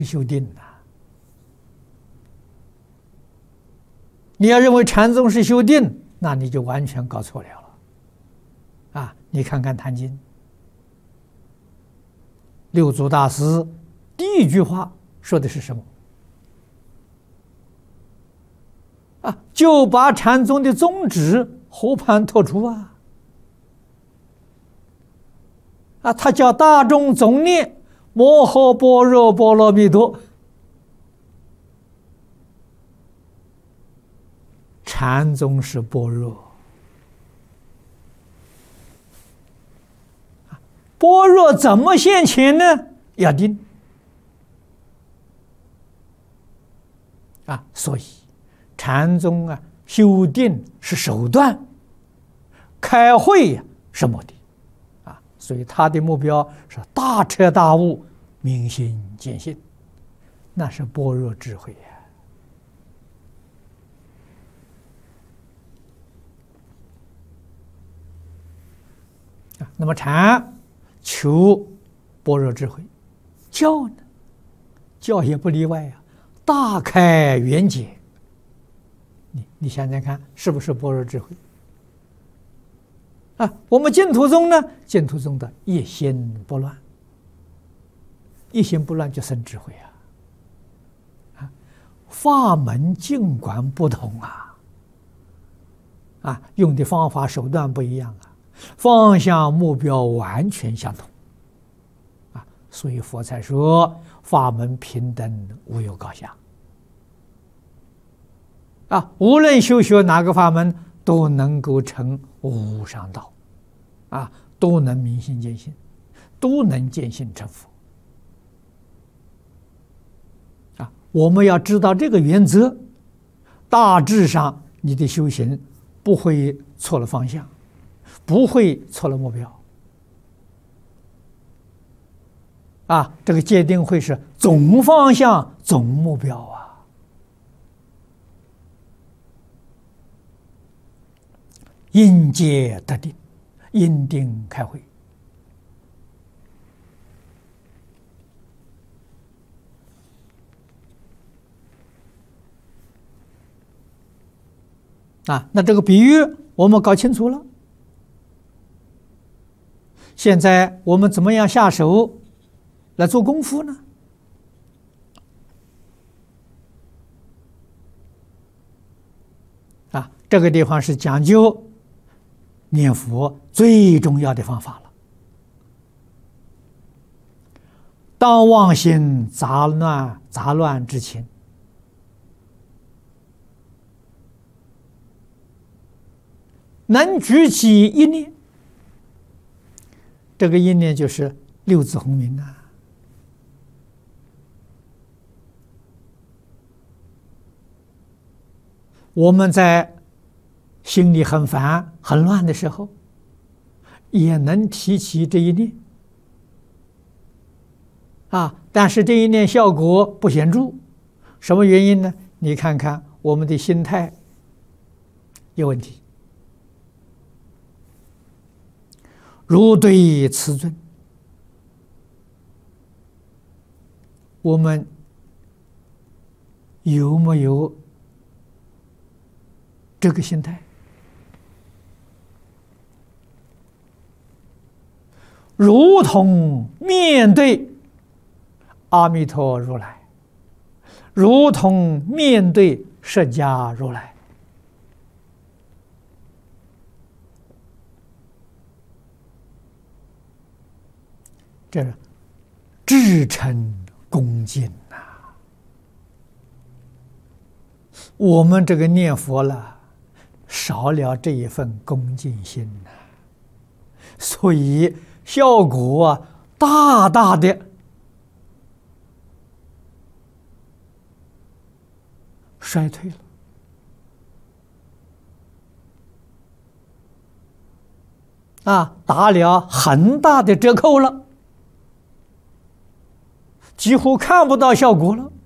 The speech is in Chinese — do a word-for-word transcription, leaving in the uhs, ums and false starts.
修定呐。你要认为禅宗是修定，那你就完全搞错了了。啊，你看看《坛经》，六祖大师第一句话说的是什么？啊，就把禅宗的宗旨和盘托出啊！啊，他叫大众总念摩诃般若波罗蜜多。禅宗是般若，般若怎么现前呢？要定啊！所以禅宗啊，修定是手段，开慧呀是目的啊！所以他的目标是大彻大悟、明心见性，那是般若智慧呀。那么禅求般若智慧，教呢？教也不例外呀、啊，大开圆解。你你想想看，是不是般若智慧？啊，我们净土宗呢，净土宗的一心不乱，一心不乱就生智慧啊！啊，法门尽管不同啊，啊，用的方法手段不一样啊。方向目标完全相同，啊，所以佛才说法门平等，无有高下。啊，无论修学哪个法门，都能够成无上道，啊，都能明心见性，都能见性成佛。啊，我们要知道这个原则，大致上你的修行不会错了方向。不会错了目标啊！这个界定会是总方向、总目标啊！因戒得定，因定开慧啊！那这个比喻我们搞清楚了。现在我们怎么样下手来做功夫呢？啊，这个地方是讲究念佛最重要的方法了。当妄心杂乱杂乱之前，能举起一念。这个一念就是六字洪名啊！我们在心里很烦、很乱的时候，也能提起这一念啊！但是这一念效果不显著，什么原因呢？你看看我们的心态有问题。如对此尊，我们有没有这个心态？如同面对阿弥陀如来，如同面对释迦如来。这至诚恭敬呐、啊！我们这个念佛了，少了这一份恭敬心呐、啊，所以效果啊，大大的衰退了。啊，打了很大的折扣了。几乎看不到效果了。